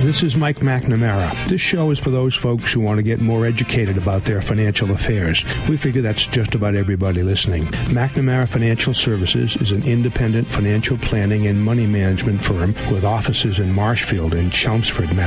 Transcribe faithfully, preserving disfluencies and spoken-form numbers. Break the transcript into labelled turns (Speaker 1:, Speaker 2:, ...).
Speaker 1: This is Mike McNamara. This show is for those folks who want to get more educated about their financial affairs. We figure that's just about everybody listening. McNamara Financial Services is an independent financial planning and money management firm with offices in Marshfield and Chelmsford, Massachusetts.